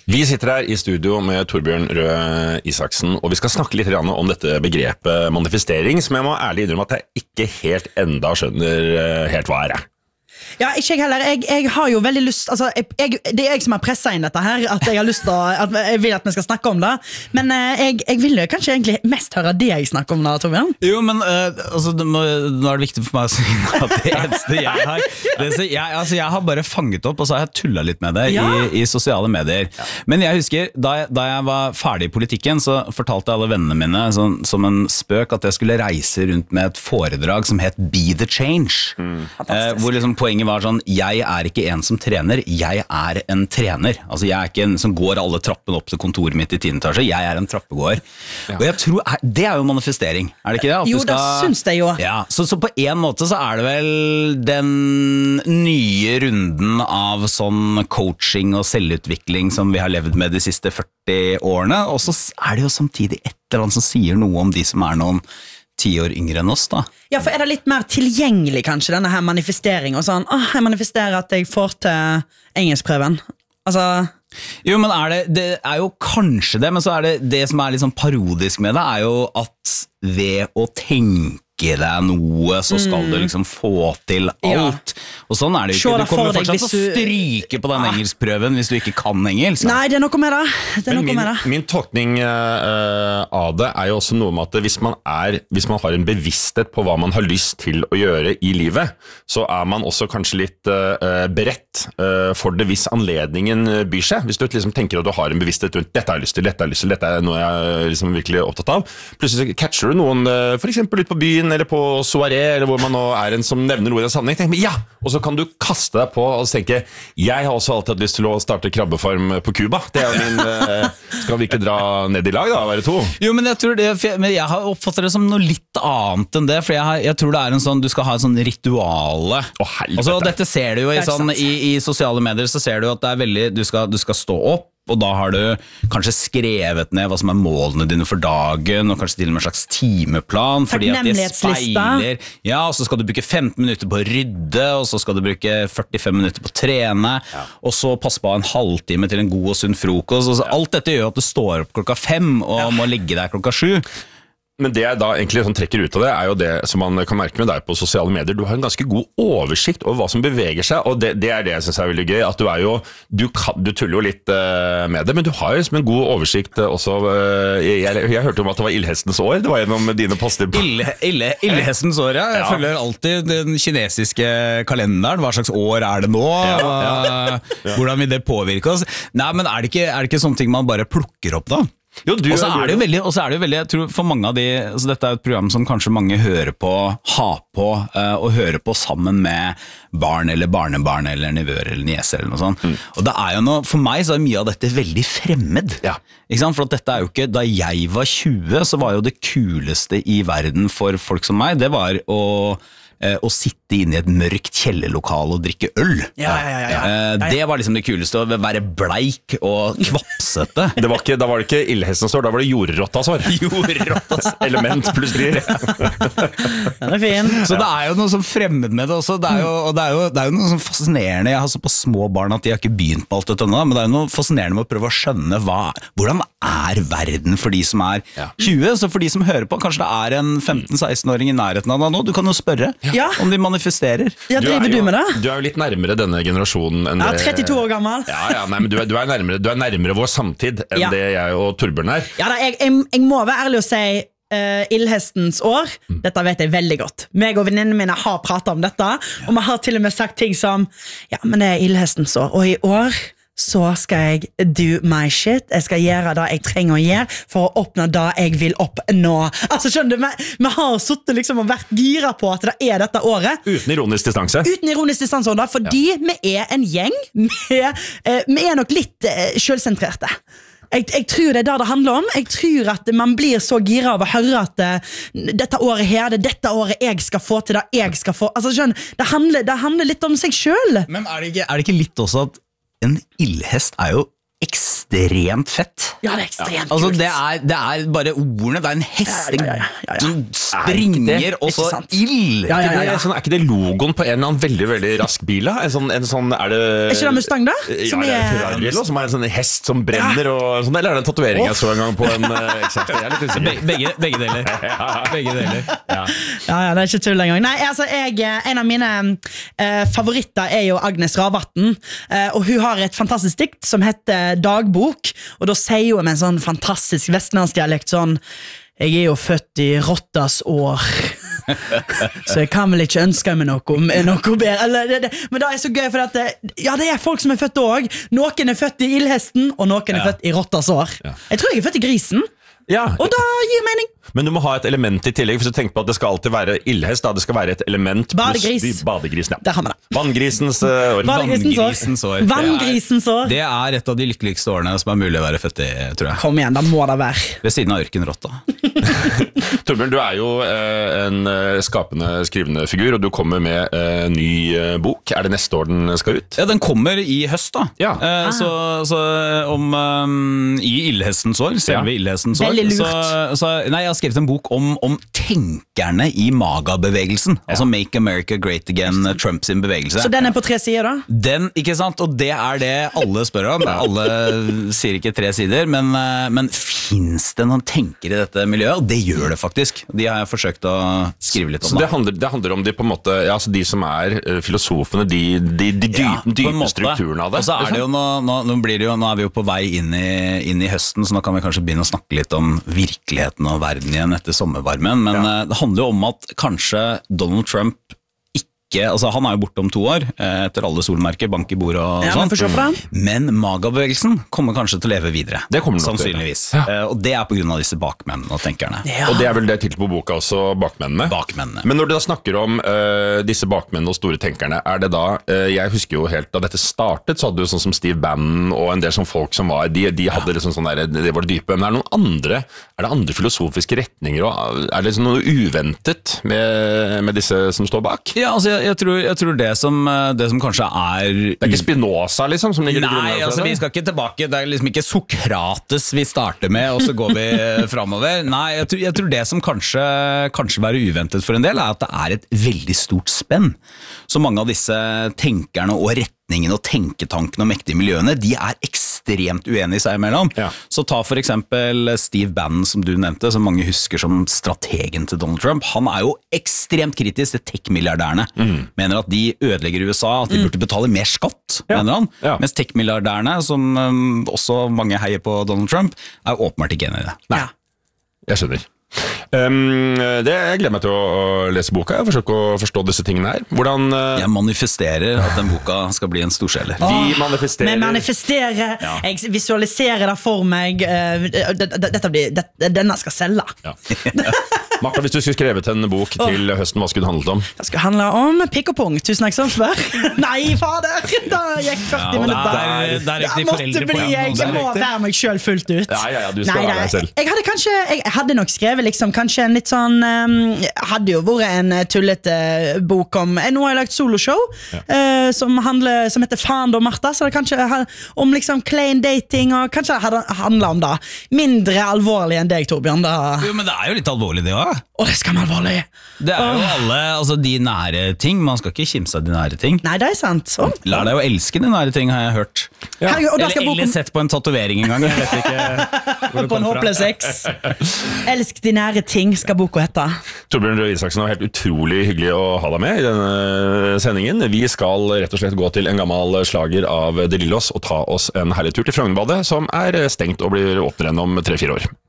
Vi sitter her i studio med Torbjørn Røe Isaksen, og vi skal snakke litt om dette begrepet manifestering, som jeg må ærlig innrømme at jeg ikke helt enda skjønner helt hva er. Ja, ikke jeg heller. Jeg har jo veldig lyst, altså, det jeg som har presset inn dette her, at jeg har lyst til at jeg vil at vi skal snakke om det, men jeg vil jo kanskje egentlig mest høre det jeg snakker om da, Torbjørn. Jo, men altså, nå er det viktig for meg å si at det eneste jeg har bare fanget opp, og så har jeg tullet litt med det i sosiale medier. Men jeg husker, da jeg var ferdig i politikken, så fortalte alle vennene mine som en spøk at jeg skulle reise rundt med et foredrag som het Be the Change, hvor liksom poenget var sånn, jeg er ikke en som trener, jeg er en trener. Altså jeg er ikke en som går alle trappene opp til kontoret mitt i 10. etasje, jeg er en trappegåer. Og jeg tror, det er jo manifestering, er det ikke det? At jo, det syns jeg jo. Ja, så på en måte så er det vel den nye runden av sånn coaching og selvutvikling som vi har levd med de siste 40 årene, og så er det jo samtidig et eller annet som sier noe om de som er noen 10 år yngre enn oss da. Ja, for er det litt mer tilgjengelig kanskje, denne her manifestering, og sånn, jeg manifesterer at jeg får til engelskprøven. Altså... Jo, men det er jo kanskje det, men så er det som er litt sånn parodisk med det, er jo at ved å tenke deg noe, så skal du liksom få til alt. Og sånn er det jo ikke. Du kommer fortsatt til å stryke på den engelskprøven hvis du ikke kan engelsk. Nei, det er noe med det. Min tolkning av det er jo også noe med at hvis man har en bevissthet på hva man har lyst til å gjøre i livet, så er man også kanskje litt beredt for det hvis anledningen byr seg. Hvis du liksom tenker at du har en bevissthet rundt dette har jeg lyst til, dette er noe jeg er liksom virkelig opptatt av. Plutselig catcher du noen, for eksempel ut på byen, eller på soiré, eller hvor man nå er en som nevner noe i en sammenheng, tenker, ja! Og så kan du kaste deg på og tenke, jeg har også alltid hatt lyst til å starte krabbefarm på Cuba. Det er jo min, skal vi ikke dra ned i lag da, være to? Jo, men jeg tror men jeg har oppfattet det som noe litt annet enn det, for jeg tror det er en sånn, du skal ha en sånn rituale. Altså, dette ser du jo i sosiale medier, så ser du at det er veldig, du skal stå opp, og da har du kanskje skrevet ned hva som er målene dine for dagen, og kanskje til og med en slags timeplan, fordi at det speiler, ja, og så skal du bruke 15 minutter på å rydde, og så skal du bruke 45 minutter på å trene, og så passe på en halvtime til en god og sunn frokost, og så alt dette gjør at du står opp 5 og må legge deg 7. Men det jeg da egentlig sånn trekker ut av det, er jo det som man kan merke med deg på sosiale medier. Du har en ganske god oversikt over hva som beveger seg, og det er det jeg synes er veldig gøy, at du tuller jo litt med det, men du har jo som en god oversikt også. Jeg hørte om at det var ildhestens år, det var gjennom dine poster. Ildhestens år, ja. Jeg følger alltid den kinesiske kalenderen, hva slags år er det nå, hvordan vil det påvirke oss? Nei, men er det ikke sånne ting man bare plukker opp da? Jo, og så er det jo veldig, jeg tror for mange av de, altså dette er et program som kanskje mange hører på, har på, og hører på sammen med barn eller barnebarn eller nivøer eller nieser eller noe sånt. Og det er jo noe, for meg så er mye av dette veldig fremmed. Ikke sant? For at dette er jo ikke, da jeg var 20, så var jo det kuleste i verden for folk som meg, det var å sitte inne i et mørkt kjellerlokale og drikke øl. Det var liksom det kuleste, å være bleik og kvapsete. Da var det ikke ildhestens år, da var det jordrottas år. Jordrottas element pluss 3. Den er fin. Så det er jo noe som fremmed med det også. Det er jo noe som fascinerende. Jeg har så på små barn at de har ikke begynt på alt dette nå, men det er jo noe fascinerende med å prøve å skjønne hvordan er verden for de som er 20, så for de som hører på, kanskje det er en 15-16-åring i nærheten av deg nå, du kan jo spørre. Om de manifesterer. Driver du med det? Du er jo litt nærmere denne generasjonen enn det. 32 år gammel. Nei, men du er nærmere vår samtid enn det jeg og Torbjørn er. Ja, jeg må være ærlig og si ildhestens år, dette vet jeg veldig godt. Meg og venninnene mine har pratet om dette, og vi har til og med sagt ting som, ja, men det er ildhestens år, og i år så skal jeg do my shit. Jeg skal gjøre det jeg trenger å gjøre for å oppnå det jeg vil oppnå. Altså, skjønner du, vi har suttet liksom og vært gira på at det er dette året. Uten ironisk distanse. Uten ironisk distanse, fordi vi er en gjeng. Vi er nok litt selvsentrerte. Jeg tror det er det handler om. Jeg tror at man blir så gira av å høre at dette året her, det er dette året jeg skal få til det jeg skal få. Altså, skjønner, det handler litt om seg selv. Men er det ikke litt også at en ildhest er jo ekstremt fett. Ja, det er ekstremt Altså, kult. det er bare ordene, det er en hest som springer, og så Ikke sant? ild. Ja, ja, ja, ja. Er ikke det logoen på en eller annen veldig, veldig rask bil da? Er det... Er ikke det Mustang da? Ja, det er Ferrari eller noe, som er en sånn hest som brenner og sånn, eller er det en tatovering jeg så en gang på en eksempel? Jeg er litt usikker. Begge deler. Begge deler. Ja, det er ikke tull engang. Nei, altså, en av mine favoritter er jo Agnes Ravatn, og hun har et fantastisk dikt som heter Dagbok, og da sier hun med en sånn fantastisk vestlandsdialekt sånn: jeg er jo født i Rottas år, så jeg kan vel ikke ønske meg noe bedre. Men det er så gøy, for det er folk som er født også. Noen er født i ildhesten, og noen er født i Rottas år. Jeg tror jeg er født i grisen, og da gir mening. Men du må ha et element i tillegg. Hvis du tenker på at det skal alltid være ildhest, da det skal være et element Badegris. Badegrisen, ja. Der har vi det. Vanngrisens år. Vanngrisens år. Vanngrisens år. Det er et av de lykkeligste årene som er mulig å være født i, tror jeg. Kom igjen, da må det være. Ved siden av ørkenrotta. Torbjørn, du er jo en skapende, skrivende figur, og du kommer med en ny bok. Er det neste år den skal ut? Ja, den kommer i høst da. Ja. Så i ildhestens år, selve ildhestens år. Veldig lurt. Nei, jeg har skrevet en bok om tenkerne i MAGA-bevegelsen. Altså Make America Great Again, Trump sin bevegelse. Så den er på 3 sider da? Den, ikke sant? Og det er det alle spør om. Alle sier ikke 3 sider, men finnes det noen tenkere i dette miljøet? Og det gjør det faktisk. De har jeg forsøkt å skrive litt om. Så det handler om de på en måte, ja, altså de som er filosofene, de dype strukturene av det. Og så er det jo nå er vi jo på vei inn i høsten, så nå kan vi kanskje begynne å snakke litt om virkeligheten og verden igjen etter sommervarmen, men det handler jo om at kanskje Donald Trump altså han er jo borte om 2 år etter alle solmerker, bank i bordet og sånt, men MAGA-bevegelsen kommer kanskje til å leve videre. Det kommer sannsynligvis. Og det er på grunn av disse bakmennene og tenkerne. Og det er vel det til på boka også, bakmennene. Men når du da snakker om disse bakmennene og store tenkerne, er det da, jeg husker jo helt da dette startet, så hadde du sånn som Steve Bannon og en del sånn folk som var, de hadde liksom sånn der, det var det dype, men er det andre filosofiske retninger, og er det liksom noe uventet med disse som står bak? Ja, altså jeg tror det som kanskje er... Det er ikke Spinoza liksom som ligger i grunnen? Nei, altså vi skal ikke tilbake. Det er liksom ikke Sokrates vi starter med, og så går vi fremover. Nei, jeg tror det som kanskje være uventet for en del, er at det er et veldig stort spenn. Så mange av disse tenkerne og retningene og tenketankene og mektige miljøene, de er ekstremt uenige seg imellom. Så ta for eksempel Steve Bannon, som du nevnte, som mange husker som strategen til Donald Trump. Han er jo ekstremt kritisk til tech-milliardærene. Mener at de ødelegger USA, at de burde betale mer skatt, mener han. Mens tech-milliardærene, som også mange heier på Donald Trump, er åpenbart ikke enig i det. Nei, jeg skjønner. Jeg gleder meg til å lese boka. Jeg forsøker å forstå disse tingene her. Hvordan jeg manifesterer at den boka skal bli en storselger. Vi manifesterer. Jeg visualiserer det for meg. Denne skal selge. Martha, hvis du skulle skrevet en bok til høsten, hva skulle det handlet om? Det skulle handle om pikk og pung. Tusen takk som spør. Nei, fader! Da gikk 40 minutter. Jeg må være meg selv fullt ut. Ja, du skal være deg selv. Jeg hadde nok skrevet liksom, kanskje en litt sånn hadde jo vært en tullete bok om, nå har jeg lagt soloshow som heter Faen da, Martha, så det kanskje om liksom klein dating, og kanskje det handler om det mindre alvorlig enn deg, Torbjørn da. Jo, men det er jo litt alvorlig det også. Det skal man alvorlig. Det er jo alle, altså de nære ting. Man skal ikke kimse av de nære ting. Nei, det er sant. Lær deg å elske de nære ting, har jeg hørt. Eller sett på en tatovering en gang. Jeg vet ikke på en håpløs X. Elsk de nære ting, skal boka hette. Torbjørn Røe Isaksen, det var helt utrolig hyggelig å ha deg med i denne sendingen. Vi skal rett og slett gå til en gammel slager av De Lillos og ta oss en herlig tur til Frognerbadet, som er stengt og blir åpnet igjen om 3-4 år.